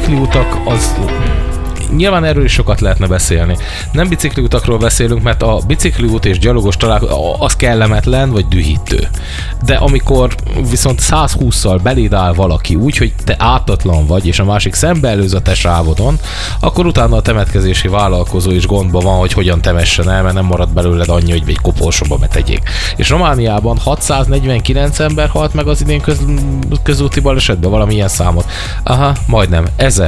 bicikliutak az... Nyilván erről is sokat lehetne beszélni. Nem bicikliutakról beszélünk, mert a bicikliút és gyalogos találkozó az kellemetlen vagy dühítő. De amikor viszont 120-szal beléd áll valaki úgy, hogy te ártatlan vagy, és a másik szembe előz a te sávodon, akkor utána a temetkezési vállalkozó is gondba van, hogy hogyan temessen el, mert nem marad belőled annyi, hogy egy koporsóba betegyék. És Romániában 649 ember halt meg az idén közúti balesetben, valamilyen számot. Aha, majdnem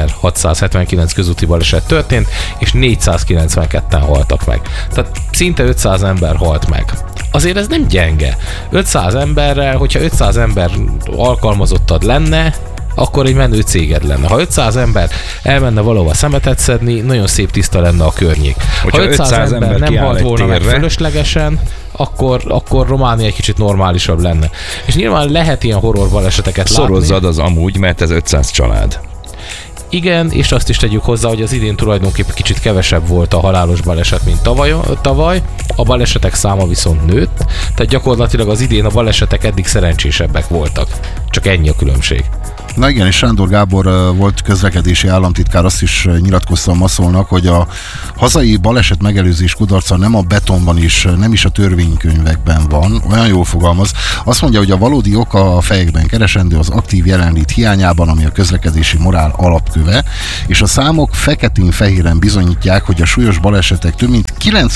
1679 közúti baleset történt, és 492-en haltak meg. Tehát szinte 500 ember halt meg. Azért ez nem gyenge. 500 emberrel, hogyha 500 ember alkalmazottad lenne, akkor egy menő céged lenne. Ha 500 ember elmenne valahova szemetet szedni, nagyon szép tiszta lenne a környék. Ha 500 ember nem halt volna meg fölöslegesen, akkor Románia egy kicsit normálisabb lenne. És nyilván lehet ilyen horror baleseteket látni. Szorozzad az amúgy, mert ez 500 család. Igen, és azt is tegyük hozzá, hogy az idén tulajdonképpen kicsit kevesebb volt a halálos baleset, mint tavaly. A balesetek száma viszont nőtt, tehát gyakorlatilag az idén a balesetek eddig szerencsésebbek voltak. Csak ennyi a különbség. Na igen, és Sándor Gábor volt közlekedési államtitkár, azt is nyilatkozta a Maszolnak, hogy a hazai baleset megelőzés kudarca nem a betonban is, nem is a törvénykönyvekben van, olyan jól fogalmaz. Azt mondja, hogy a valódi oka a fejekben keresendő, az aktív jelenlét hiányában, ami a közlekedési morál alapköve, és a számok feketén-fehéren bizonyítják, hogy a súlyos balesetek több mint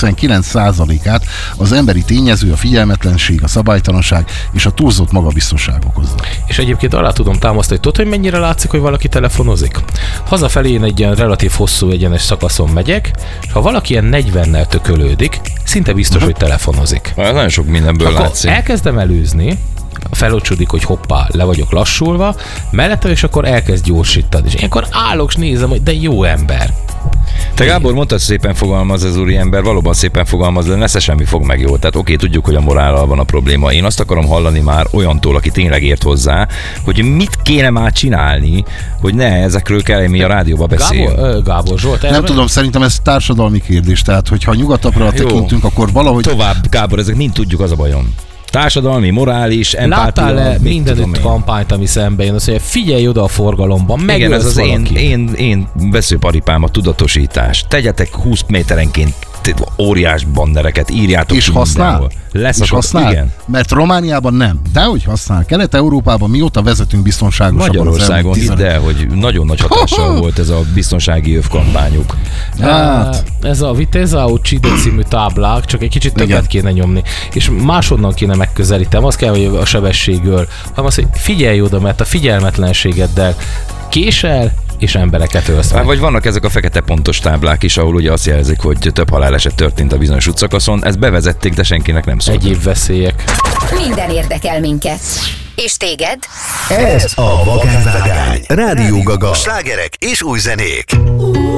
99%-át az emberi tényező, a figyelmetlenség, a szabálytalanság és a túlzott magabiztosság okozza. És egyébként alá tudom támasztani, hogy mennyire látszik, hogy valaki telefonozik. Hazafelé én egy ilyen relatív hosszú egyenes szakaszon megyek, és ha valaki ilyen 40-nel tökölődik, szinte biztos, hogy telefonozik. Nagyon sok mindenből akkor látszik. Elkezdem előzni, felocsúdik, hogy hoppá, le vagyok lassulva, mellette, és akkor elkezd gyorsítani. És ilyenkor állok, és nézem, hogy de jó ember. Te Gábor, mondtad, szépen fogalmaz az úriember, valóban szépen fogalmaz, de nesze semmi fog meg jól. Tehát oké, tudjuk, hogy a morállal van a probléma. Én azt akarom hallani már olyantól, aki tényleg ért hozzá, hogy mit kéne már csinálni, hogy ne ezekről kell mi a rádióba beszéljünk. Gábor Zsolt. Nem tudom, szerintem ez társadalmi kérdés, tehát hogyha nyugatabbra tekintünk, akkor valahogy... Tovább, Gábor, ezek mind tudjuk, az a bajom. Társadalmi, morális, empátia. Láttál-e mindenütt kampányt, ami szembe jön? Azt mondja, figyelj oda a forgalomban, megölsz igen, ez az valaki. én veszőparipám, a tudatosítás. Tegyetek 20 méterenként óriás bannereket, írjátok és ki használ? Lesz és használ? Igen. Mert Romániában nem. De hogy használ? Kelet-Európában mióta vezetünk biztonságosabban? Magyarországon hidd el, hogy nagyon nagy hatással volt ez a biztonsági övkampányuk. Hát. Ez a Viteza Uccide című táblák, csak egy kicsit többet kéne nyomni. És máshonnan kéne megközelítem. Az kell, hogy a sebességről, hanem az, hogy figyelj oda, mert a figyelmetlenségeddel késel, és embereket ölsz meg. Vagy vannak ezek a fekete pontos táblák is, ahol ugye azt jelzik, hogy több haláleset történt a bizonyos útszakaszon. Ezt bevezették, de senkinek nem szólt. Egyéb veszélyek. Minden érdekel minket. És téged? Ez a Vakánvágány. Rádió Gaga. Slágerek és új zenék.